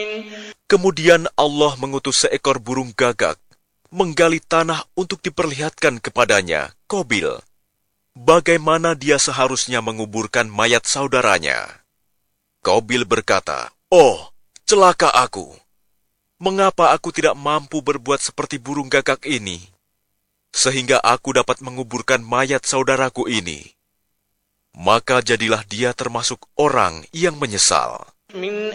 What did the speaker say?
Kemudian Allah mengutus seekor burung gagak, menggali tanah untuk diperlihatkan kepadanya, Qabil, bagaimana dia seharusnya menguburkan mayat saudaranya. Qabil berkata, "Oh, celaka aku! Mengapa aku tidak mampu berbuat seperti burung gagak ini, sehingga aku dapat menguburkan mayat saudaraku ini?" Maka jadilah dia termasuk orang yang menyesal.